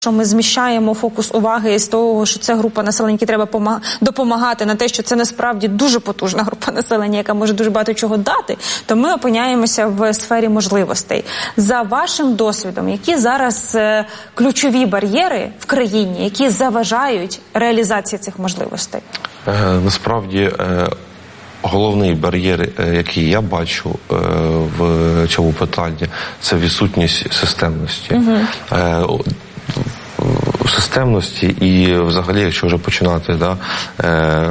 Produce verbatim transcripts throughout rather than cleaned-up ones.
що ми зміщаємо фокус уваги з того, що це група населення, якій треба допомагати, на те, що це насправді дуже потужна група населення, яка може дуже багато чого дати, то ми опиняємося в сфері можливостей. За вашим досвідом, які зараз е, ключові бар'єри в країні, які заважають реалізації цих можливостей? Е, насправді, е, головний бар'єр, е, який я бачу е, в цьому питанні, це відсутність системності. Угу. Е, системності і взагалі, якщо вже починати да, е,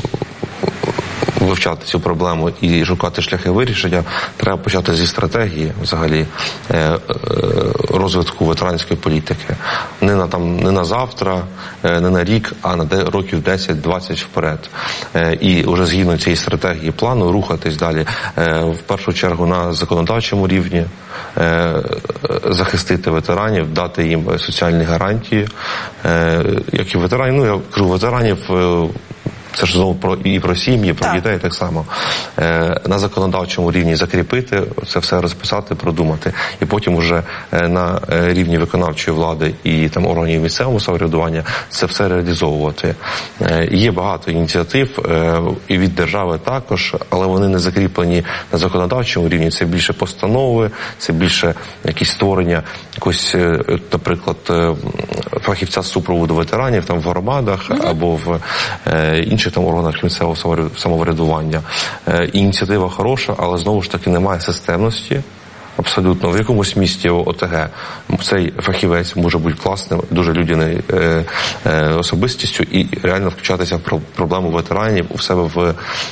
вивчати цю проблему і шукати шляхи вирішення, треба почати зі стратегії взагалі е, е, розвитку ветеранської політики. Не на, там, не на завтра, е, не на рік, а на де, років десять-двадцять вперед. Е, і вже згідно цієї стратегії плану рухатись далі. Е, в першу чергу на законодавчому рівні, е, захистити ветеранів, дати їм соціальні гарантії. Е, як і ветеранів, ну я кажу, ветеранів, е, це ж знову про, і про сім'ї, про так. дітей так само. Е, на законодавчому рівні закріпити, це все розписати, продумати. І потім вже е, на рівні виконавчої влади і там органів місцевого самоврядування це все реалізовувати. Е, є багато ініціатив е, і від держави також, але вони не закріплені на законодавчому рівні. Це більше постанови, це більше якісь створення якось, е, наприклад, е, фахівця з супроводу ветеранів там в громадах mm-hmm. або в е, інших там органах місцевого самоврядування. Е, ініціатива хороша, але знову ж таки немає системності. Абсолютно. В якомусь місті ОТГ цей фахівець може бути класним, дуже людяною е, е, особистістю і реально включатися в проблему ветеранів у себе в,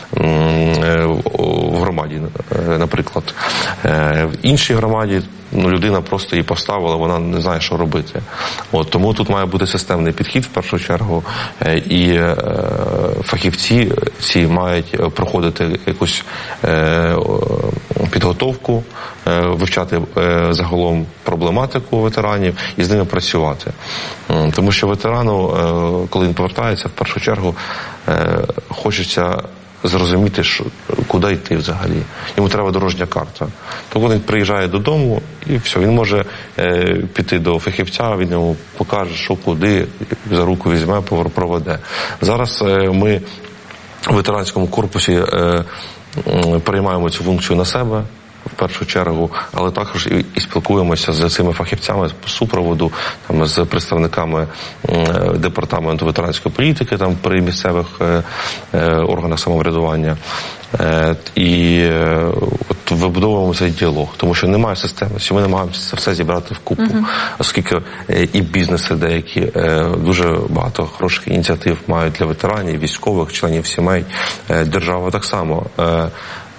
е, в громаді, е, наприклад. Е, в іншій громаді ну, людина просто її поставила, вона не знає, що робити. От, тому тут має бути системний підхід, в першу чергу, е, і е, фахівці ці мають проходити якусь е, підготовку, е, вивчати е, загалом проблематику ветеранів і з ними працювати. Е, тому що ветерану, е, коли він повертається, в першу чергу е, хочеться зрозуміти, що, куди йти взагалі. Йому треба дорожня карта. То коли він приїжджає додому, і все, він може е, піти до фахівця, він йому покаже, що куди, за руку візьме, проведе. Зараз е, ми в ветеранському корпусі е, е, приймаємо цю функцію на себе, в першу чергу, але також і, і спілкуємося з цими фахівцями по супроводу, там, з представниками е, департаменту ветеранської політики там, при місцевих е, е, органах самоврядування. Е, і е, от вибудовуємо цей діалог, тому що немає системності, ми намагаємося це все зібрати вкупу, uh-huh. оскільки е, і бізнеси деякі е, дуже багато хороших ініціатив мають для ветеранів, військових, членів сімей. Е, держава так само е,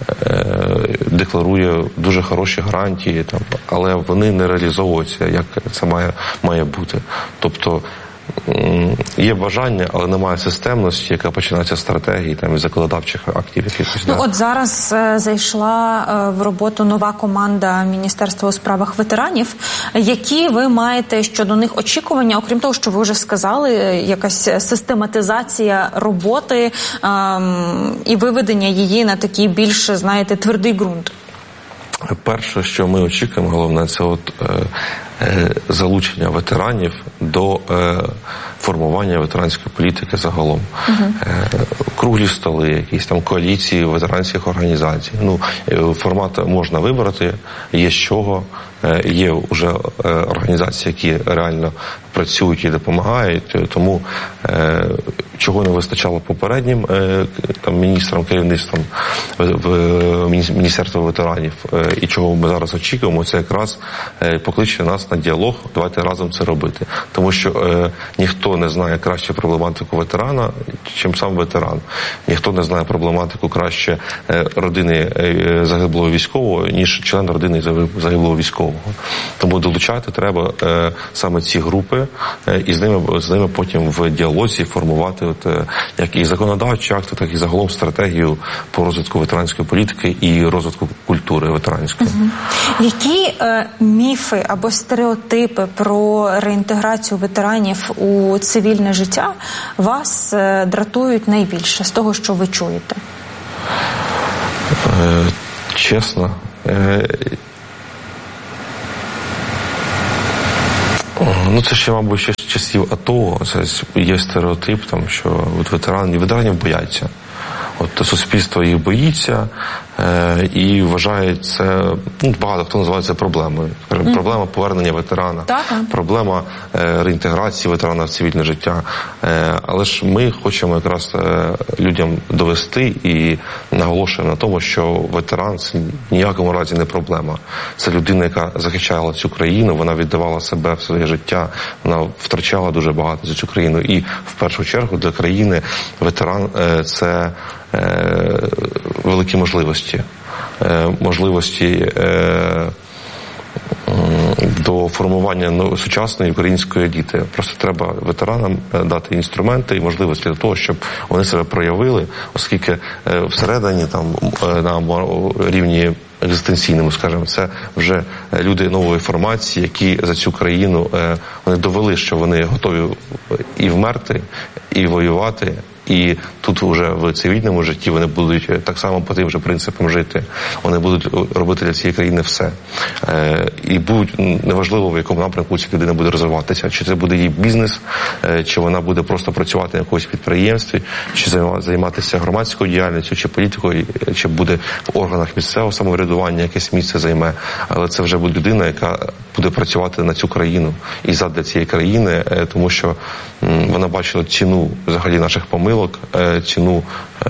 декларує дуже хороші гарантії, там, але вони не реалізовуються, як це має, має бути. Тобто є бажання, але немає системності, яка починається з стратегії, там, із законодавчих актів якихось. Ну, да. от зараз е, зайшла е, в роботу нова команда Міністерства у справах ветеранів. Які ви маєте щодо них очікування, окрім того, що ви вже сказали, якась систематизація роботи е, і виведення її на такий більш, знаєте, твердий ґрунт? Перше, що ми очікуємо, головне, це от, е, е, залучення ветеранів до е, формування ветеранської політики загалом. Uh-huh. Е, круглі столи, якісь там коаліції ветеранських організацій. Ну, е, формат можна вибрати, є з чого. Е, є вже е, організації, які реально працюють і допомагають, тому е, чого не вистачало попереднім е, там, міністрам, керівництвам в, в Міністерства ветеранів, е, і чого ми зараз очікуємо, це якраз е, покличе нас на діалог, давайте разом це робити. Тому що е, ніхто не знає краще проблематику ветерана, чим сам ветеран. Ніхто не знає проблематику краще е, родини е, загиблого військового, ніж член родини загиблого військового. Тому долучати треба е, саме ці групи, е, і з ними, з ними потім в діалозі формувати от, е, як і законодавчі акти, так і загалом стратегію по розвитку ветеранської політики і розвитку культури ветеранської. Угу. Які е, міфи або стереотипи про реінтеграцію ветеранів у цивільне життя вас е, дратують найбільше з того, що ви чуєте? Е, чесно, е, Ну, це ще, мабуть, ще з часів АТО. Це є стереотип, там, що от ветерани, ветеранів бояться. От суспільство їх боїться е, і вважає це, ну, багато хто називає це проблемою. Mm-hmm. Проблема повернення ветерана, Так. проблема е, реінтеграції ветерана в цивільне життя. Е, але ж ми хочемо якраз е, людям довести і наголошуємо на тому, що ветеран – це в ніякому разі не проблема. Це людина, яка захищала цю країну, вона віддавала себе в своє життя, вона втрачала дуже багато за цю країну. І в першу чергу для країни ветеран е, – це Е, великі можливості, е, можливості е, до формування сучасної української еліти. Просто треба ветеранам дати інструменти і можливості для того, щоб вони себе проявили, оскільки е, всередині, там, на рівні екзистенційному, скажімо, це вже люди нової формації, які за цю країну, е, вони довели, що вони готові і вмерти, і воювати. І тут вже в цивільному житті вони будуть так само по тим же принципам жити. Вони будуть робити для цієї країни все. Е, і будуть, неважливо, в якому напрямку ця людина буде розвиватися. Чи це буде її бізнес, е, чи вона буде просто працювати на якомусь підприємстві, чи займатися громадською діяльністю, чи політикою, чи буде в органах місцевого самоврядування якесь місце займе. Але це вже буде людина, яка буде працювати на цю країну і задля цієї країни, е, тому що м, вона бачила ціну взагалі наших помилок, ціну,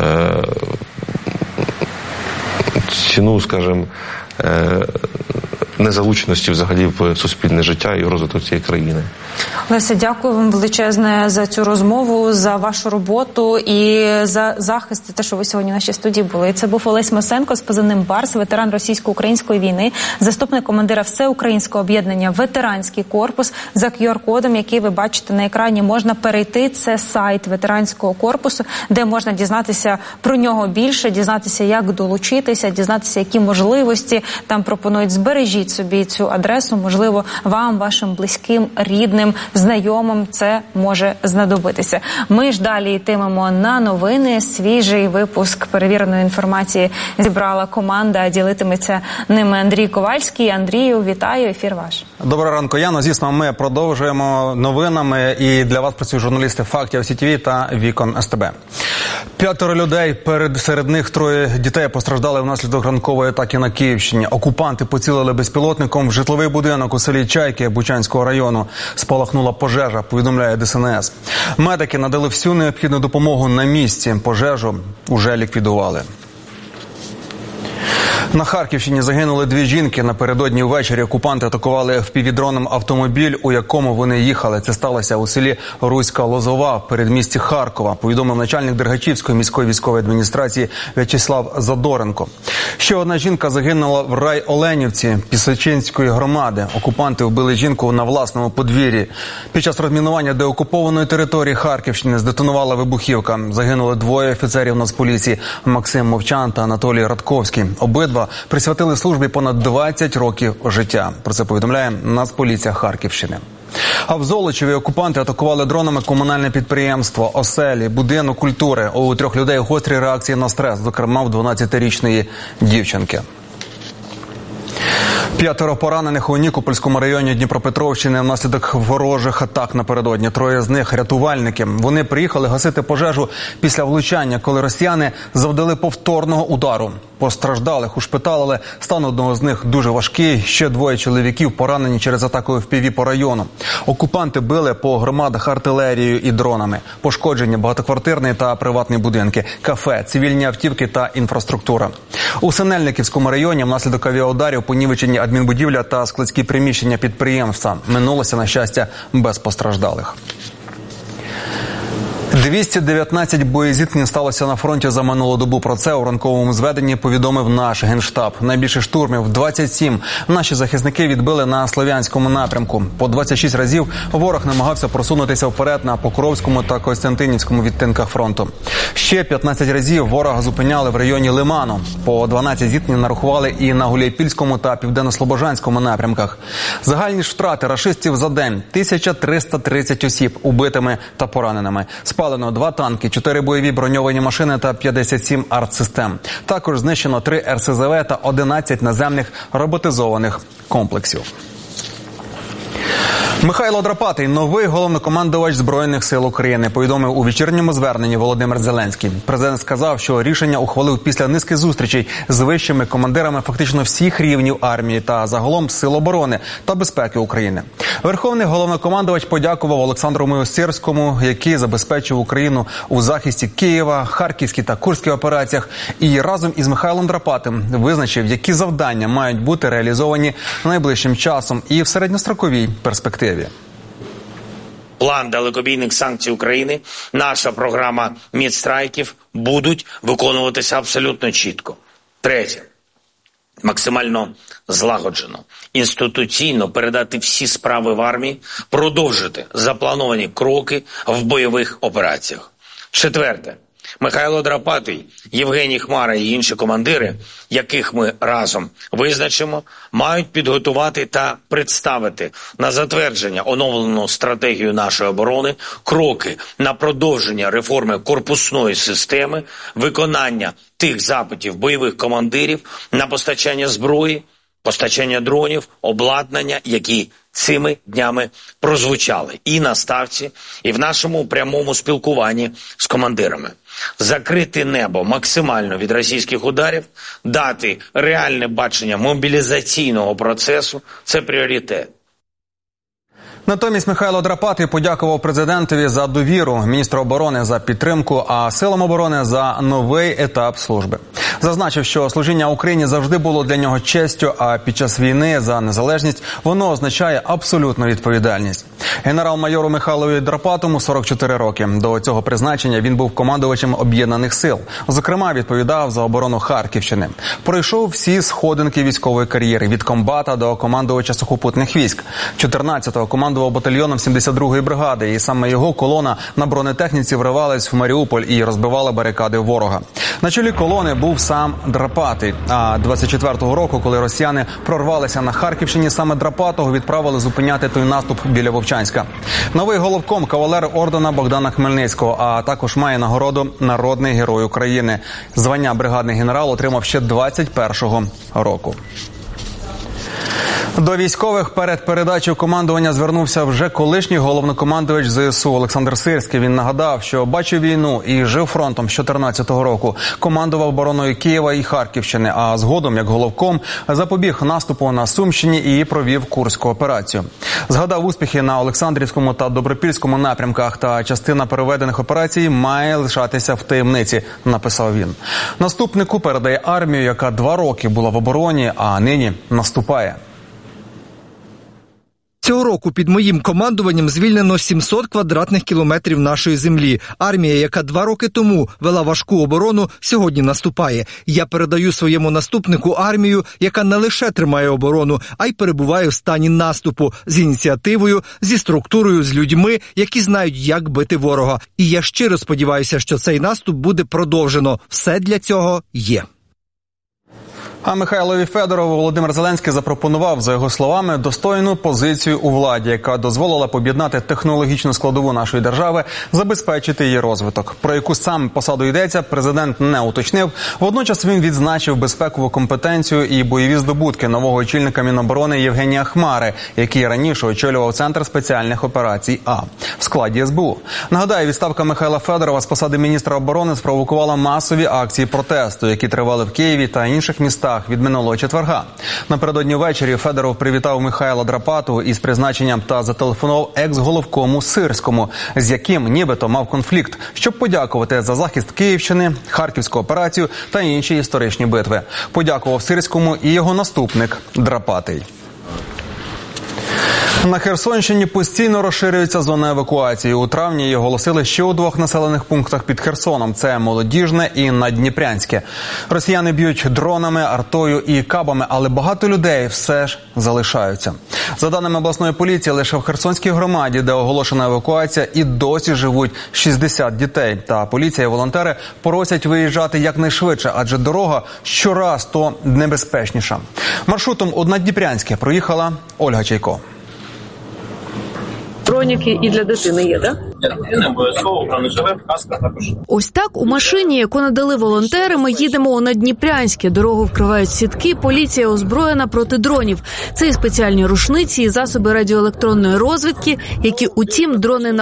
ціну, скажімо, незалученості взагалі в суспільне життя і в розвиток цієї країни. Леся, дякую вам величезне за цю розмову, за вашу роботу і за захист, те, що ви сьогодні в нашій студії були. Це був Олесь Мосенко з позивним «Барс», ветеран російсько-української війни, заступник командира Всеукраїнського об'єднання «Ветеранський корпус». За кю ар-кодом, який ви бачите на екрані, можна перейти. Це сайт ветеранського корпусу, де можна дізнатися про нього більше, дізнатися, як долучитися, дізнатися, які можливості там пропонують. Збережіть собі цю адресу, можливо, вам, вашим близьким, рідним, знайомим це може знадобитися. Ми ж далі йтимемо на новини. Свіжий випуск перевіреної інформації зібрала команда, ділитиметься ними Андрій Ковальський. Андрію, вітаю, ефір ваш. Доброго ранку, Яно. Звісно, ми продовжуємо новинами, і для вас працюють журналісти «Фактів Сі Ті Ві» та «Вікон Ес Те Бе». П'ятеро людей, перед, серед них троє дітей постраждали внаслідок ранкової атаки на Київщині. Окупанти поцілили безпілотником в житловий будинок у селі Чайки Бучанського району. Спалахнула пожежа, повідомляє Де Ес Ен Ес. Медики надали всю необхідну допомогу на місці. Пожежу уже ліквідували. На Харківщині загинули дві жінки. Напередодні ввечері окупанти атакували еф пі ві-дроном автомобіль, у якому вони їхали. Це сталося у селі Руська Лозова в передмісті Харкова, повідомив начальник Дергачівської міської військової адміністрації В'ячеслав Задоренко. Ще одна жінка загинула в Райоленівці Пісочинської громади. Окупанти вбили жінку на власному подвір'ї. Під час розмінування деокупованої території Харківщини здетонувала вибухівка. Загинули двоє офіцерів Нацполіції – Максим Мовчан та Анатолій Радковський. Обидва присвятили службі понад двадцять років життя. Про це повідомляє Нацполіція Харківщини. А в Золочеві окупанти атакували дронами комунальне підприємство, оселі, будинок культури. У трьох людей гострі реакції на стрес, зокрема в дванадцятирічної дівчинки. П'ятеро поранених у Нікопольському районі Дніпропетровщини внаслідок ворожих атак напередодні. Троє з них – рятувальники. Вони приїхали гасити пожежу після влучання, коли росіяни завдали повторного удару. Постраждалих ушпиталили. Стан одного з них дуже важкий. Ще двоє чоловіків поранені через атаку еф пі ві по району. Окупанти били по громадах артилерією і дронами. Пошкоджені багатоквартирні та приватні будинки, кафе, цивільні автівки та інфраструктура. У Синельниківському районі внаслідок авіаударів понівечені адмінбудівля та складські приміщення підприємства. Минулося, на щастя, без постраждалих. двісті дев'ятнадцять боєзіткнень сталося на фронті за минулу добу. Про це у ранковому зведенні повідомив наш Генштаб. Найбільше штурмів – двадцять сім. Наші захисники відбили на Слов'янському напрямку. По двадцять шість разів ворог намагався просунутися вперед на Покровському та Костянтинівському відтинках фронту. Ще п'ятнадцять разів ворога зупиняли в районі Лиману. По дванадцять зіткнень нарахували і на Гуляйпільському та Південно-Слобожанському напрямках. Загальні ж втрати рашистів за день – тисяча триста тридцять осіб убитими та пораненими. Спалено два танки, чотири бойові броньовані машини та п'ятдесят сім артсистем. Також знищено три ер ес зе ве та одинадцять наземних роботизованих комплексів. Михайло Драпатий – новий головнокомандувач Збройних сил України, повідомив у вечірньому зверненні Володимир Зеленський. Президент сказав, що рішення ухвалив після низки зустрічей з вищими командирами фактично всіх рівнів армії та загалом сил оборони та безпеки України. Верховний головнокомандувач подякував Олександру Милосердському, який забезпечив Україну у захисті Києва, Харківській та Курській операціях, і разом із Михайлом Драпатим визначив, які завдання мають бути реалізовані найближчим часом і в середньостроковій перспективі. План далекобійних санкцій України, наша програма мідстрайків будуть виконуватися абсолютно чітко. Третє. Максимально злагоджено, інституційно передати всі справи в армії, продовжити заплановані кроки в бойових операціях. Четверте. Михайло Драпатий, Євгеній Хмара і інші командири, яких ми разом визначимо, мають підготувати та представити на затвердження оновлену стратегію нашої оборони, кроки на продовження реформи корпусної системи, виконання тих запитів бойових командирів на постачання зброї, постачання дронів, обладнання, які цими днями прозвучали і на ставці, і в нашому прямому спілкуванні з командирами. Закрити небо максимально від російських ударів, дати реальне бачення мобілізаційного процесу – це пріоритет. Натомість Михайло Драпатий подякував президентові за довіру, міністру оборони за підтримку, а силам оборони за новий етап служби. Зазначив, що служіння Україні завжди було для нього честю, а під час війни за незалежність воно означає абсолютну відповідальність. Генерал-майору Михайлові Драпатому сорок чотири роки. До цього призначення він був командувачем Об'єднаних сил. Зокрема, відповідав за оборону Харківщини. Пройшов всі сходинки військової кар'єри – від комбата до командувача сухопутних військ. чотирнадцятого командував батальйоном сімдесят другої бригади, і саме його колона на бронетехніці вривалась в Маріуполь і розбивала барикади ворога. На чолі колони був сам Драпатий. А двадцять четвертого року, коли росіяни прорвалися на Харківщині, саме Драпатого відправили зупиняти той наступ біля Вовчанська. Новий головком – кавалер ордена Богдана Хмельницького, а також має нагороду «Народний герой України». Звання бригадний генерал отримав ще двадцять першого року. До військових перед передачею командування звернувся вже колишній головнокомандувач ЗСУ Олександр Сирський. Він нагадав, що бачив війну і жив фронтом з чотирнадцятого року. Командував обороною Києва і Харківщини, а згодом, як головком, запобіг наступу на Сумщині і провів Курську операцію. Згадав успіхи на Олександрівському та Добропільському напрямках, та частина переведених операцій має лишатися в таємниці, написав він. Наступнику передає армію, яка два роки була в обороні, а нині наступає. Цього року під моїм командуванням звільнено сімсот квадратних кілометрів нашої землі. Армія, яка два роки тому вела важку оборону, сьогодні наступає. Я передаю своєму наступнику армію, яка не лише тримає оборону, а й перебуває в стані наступу, з ініціативою, зі структурою, з людьми, які знають, як бити ворога. І я щиро сподіваюся, що цей наступ буде продовжено. Все для цього є. А Михайлові Федорову Володимир Зеленський запропонував, за його словами, достойну позицію у владі, яка дозволила поєднати технологічну складову нашої держави, забезпечити її розвиток. Про яку саме посаду йдеться, президент не уточнив. Водночас він відзначив безпекову компетенцію і бойові здобутки нового очільника Міноборони Євгенія Хмари, який раніше очолював Центр спеціальних операцій А в складі ес бе у. Нагадаю, відставка Михайла Федорова з посади міністра оборони спровокувала масові акції протесту, які тривали в Києві та інших містах від минулого четверга. Напередодні ввечері Федоров привітав Михайла Драпатого із призначенням та зателефонував екс-головкому Сирському, з яким нібито мав конфлікт, щоб подякувати за захист Київщини, Харківську операцію та інші історичні битви. Подякував Сирському і його наступник Драпатий. На Херсонщині постійно розширюється зона евакуації. У травні її оголосили ще у двох населених пунктах під Херсоном. Це Молодіжне і Наддніпрянське. Росіяни б'ють дронами, артою і кабами, але багато людей все ж залишаються. За даними обласної поліції, лише в Херсонській громаді, де оголошена евакуація, і досі живуть шістдесят дітей. Та поліція і волонтери просять виїжджати якнайшвидше, адже дорога щораз то небезпечніша. Маршрутом у Наддніпрянське проїхала Ольга Чайко. броніки і для дитини є, так? Не обов'язково, бронежилет, каска також. Ось так у машині, яку надали волонтери, ми їдемо у Наддніпрянське. Дорогу вкривають сітки, поліція озброєна проти дронів. Це і спеціальні рушниці, і засоби радіоелектронної розвідки, які, утім, дрони на